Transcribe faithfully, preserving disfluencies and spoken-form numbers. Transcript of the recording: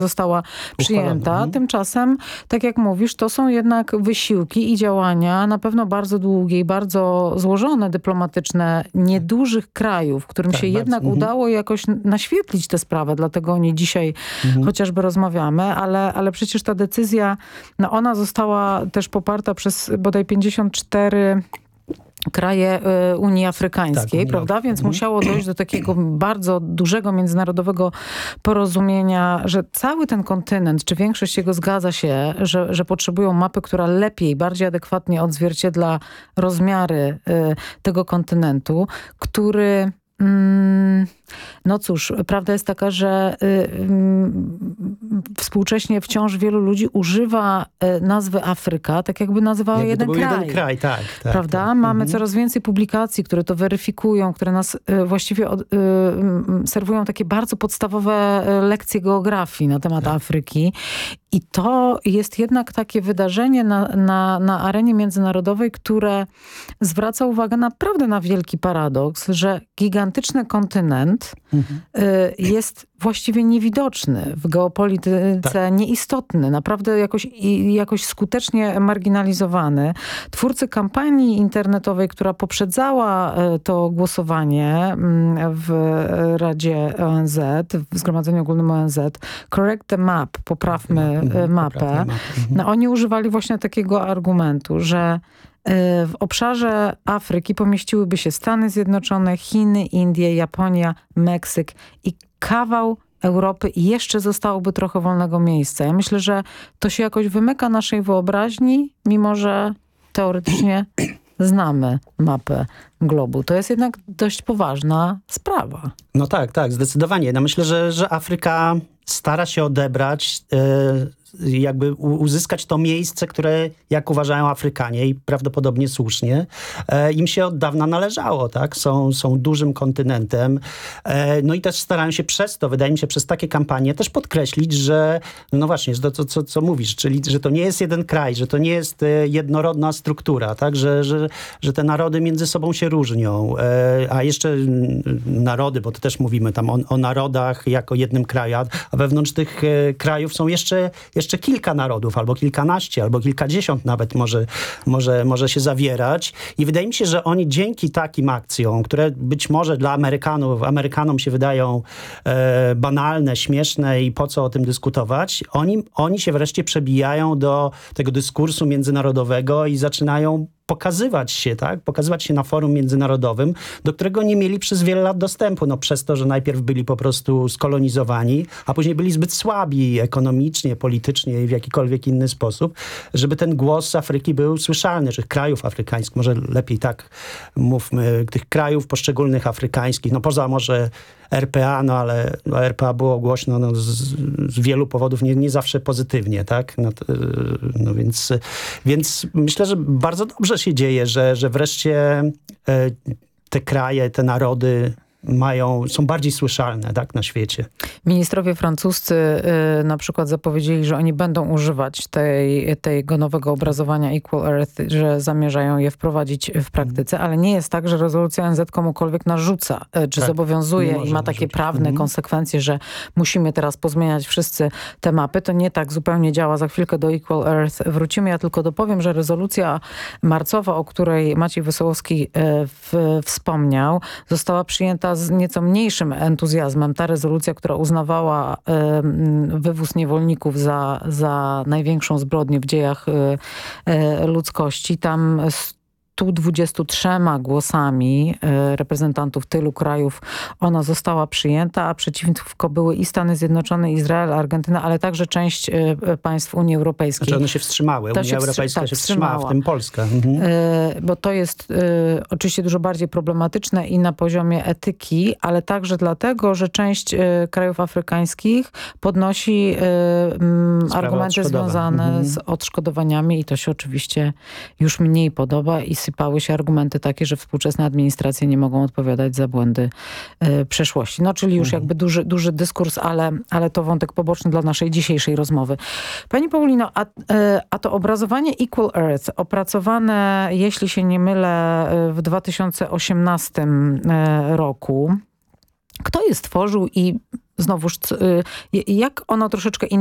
została przyjęta. Mhm. Tymczasem, tak jak mówisz, to są jednak wysiłki i działania na pewno bardzo długie i bardzo złożone, dyplomatyczne, niedużych krajów, którym Tak, się bardzo. jednak Mhm. udało jakoś naświetlić tę sprawę, dlatego o niej dzisiaj Mhm. chociażby rozmawiamy, ale, ale przecież ta decyzja, no ona została też poparta przez bodaj pięćdziesiąt cztery kraje y, Unii Afrykańskiej, Tak, prawda? Unii. Więc Mhm. musiało dojść do takiego bardzo dużego międzynarodowego porozumienia, że cały ten kontynent, czy większość jego zgadza się, że, że potrzebują mapy, która lepiej, bardziej adekwatnie odzwierciedla rozmiary y, tego kontynentu, który... Mm, no cóż, prawda jest taka, że y, y, współcześnie wciąż wielu ludzi używa y, nazwy Afryka, tak jakby nazywała Jakby jeden to był kraj. jeden kraj, tak. tak Prawda? tak. Mamy Mhm. coraz więcej publikacji, które to weryfikują, które nas y, właściwie od, y, y, serwują takie bardzo podstawowe y, lekcje geografii na temat Tak. Afryki. I to jest jednak takie wydarzenie na, na, na arenie międzynarodowej, które zwraca uwagę naprawdę na wielki paradoks, że gigantyczny kontynent Mhm. y, jest właściwie niewidoczny w geopolityce, Tak. nieistotny, naprawdę jakoś, i, jakoś skutecznie marginalizowany. Twórcy kampanii internetowej, która poprzedzała y, to głosowanie y, w Radzie O N Z, w Zgromadzeniu Ogólnym O N Z, Correct the Map, poprawmy Mhm. mapę. Poprawmy mapę. Mhm. No, oni używali właśnie takiego argumentu, że w obszarze Afryki pomieściłyby się Stany Zjednoczone, Chiny, Indie, Japonia, Meksyk i kawał Europy i jeszcze zostałoby trochę wolnego miejsca. Ja myślę, że to się jakoś wymyka naszej wyobraźni, mimo że teoretycznie znamy mapę globu. To jest jednak dość poważna sprawa. No tak, tak, zdecydowanie. No myślę, że, że Afryka stara się odebrać, yy, jakby uzyskać to miejsce, które, jak uważają Afrykanie i prawdopodobnie słusznie, e, im się od dawna należało, tak? Są, są dużym kontynentem. E, no i też starają się przez to, wydaje mi się, przez takie kampanie też podkreślić, że no właśnie, że to, co, co, co mówisz, czyli że to nie jest jeden kraj, że to nie jest e, jednorodna struktura, tak? Że, że, że te narody między sobą się różnią. E, a jeszcze narody, bo to też mówimy tam o, o narodach jako jednym kraju, a wewnątrz tych e, krajów są jeszcze jeszcze kilka narodów, albo kilkanaście, albo kilkadziesiąt nawet może, może, może się zawierać. I wydaje mi się, że oni dzięki takim akcjom, które być może dla Amerykanów, Amerykanom się wydają e, banalne, śmieszne i po co o tym dyskutować, oni, oni się wreszcie przebijają do tego dyskursu międzynarodowego i zaczynają pokazywać się, tak? Pokazywać się na forum międzynarodowym, do którego nie mieli przez wiele lat dostępu. No przez to, że najpierw byli po prostu skolonizowani, a później byli zbyt słabi ekonomicznie, politycznie i w jakikolwiek inny sposób, żeby ten głos z Afryki był słyszalny, czy krajów afrykańskich, może lepiej tak mówmy, tych krajów poszczególnych afrykańskich, no poza może R P A, no ale o R P A było głośno no, z, z wielu powodów, nie, nie zawsze pozytywnie, tak? No, no więc, więc myślę, że bardzo dobrze się dzieje, że, że wreszcie e, te kraje, te narody mają, są bardziej słyszalne, tak, na świecie. Ministrowie francuscy y, na przykład zapowiedzieli, że oni będą używać tej, tego nowego obrazowania Equal Earth, że zamierzają je wprowadzić w praktyce, ale nie jest tak, że rezolucja O N Z komukolwiek narzuca, y, czy tak, zobowiązuje i ma takie narzucić. prawne Mhm. konsekwencje, że musimy teraz pozmieniać wszyscy te mapy. To nie tak zupełnie działa. Za chwilkę do Equal Earth wrócimy. Ja tylko dopowiem, że rezolucja marcowa, o której Maciej Wesołowski y, w, wspomniał, została przyjęta z nieco mniejszym entuzjazmem. Ta rezolucja, która uznawała y, wywóz niewolników za, za największą zbrodnię w dziejach y, y, ludzkości. Tam stu dwudziestu trzema głosami y, reprezentantów tylu krajów ona została przyjęta, a przeciwko były i Stany Zjednoczone, Izrael, Argentyna, ale także część y, państw Unii Europejskiej. Znaczy one się wstrzymały. To Unia się Europejska tak, się wstrzymała, wstrzymała. w tym Polska. Mhm. Y, bo to jest y, oczywiście dużo bardziej problematyczne i na poziomie etyki, ale także dlatego, że część y, krajów afrykańskich podnosi y, mm, argumenty związane mhm. z odszkodowaniami i to się oczywiście już mniej podoba i sypały się argumenty takie, że współczesne administracje nie mogą odpowiadać za błędy y, przeszłości. No, czyli już mhm. jakby duży, duży dyskurs, ale, ale to wątek poboczny dla naszej dzisiejszej rozmowy. Pani Paulino, a, y, a to obrazowanie Equal Earth, opracowane, jeśli się nie mylę, w dwa tysiące osiemnastym roku, kto je stworzył i znowuż, y, jak ono troszeczkę